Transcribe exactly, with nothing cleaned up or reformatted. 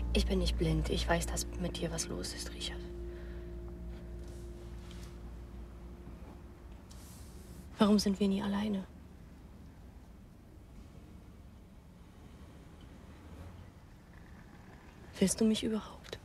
Ich bin nicht blind. Ich weiß, dass mit dir was los ist, Richard. Warum sind wir nie alleine? Willst du mich überhaupt?